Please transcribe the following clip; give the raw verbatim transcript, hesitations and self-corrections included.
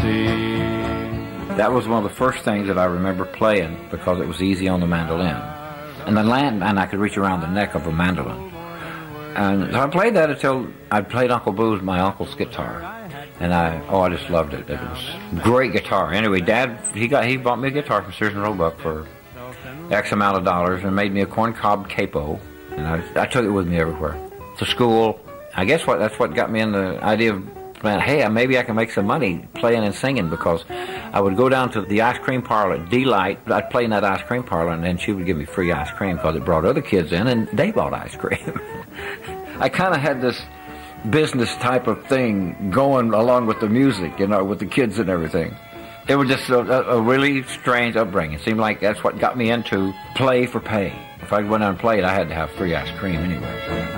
sea. That was one of the first things that I remember playing because it was easy on the mandolin. And the land, and I could reach around the neck of a mandolin. And so I played that until I played Uncle Boo's, my uncle's guitar. And I, oh, I just loved it. It was great guitar. Anyway, Dad, he got, he bought me a guitar from Sears and Roebuck for X amount of dollars and made me a corncob capo. And I, I took it with me everywhere. To school. I guess what that's what got me in the idea of playing, hey, maybe I can make some money playing and singing, because I would go down to the ice cream parlor at Delight. I'd play in that ice cream parlor, and then she would give me free ice cream because it brought other kids in, and they bought ice cream. I kind of had this business type of thing going along with the music, you know, with the kids and everything. It was just a, a really strange upbringing. It seemed like that's what got me into play for pay. If I went out and played, I had to have free ice cream anyway.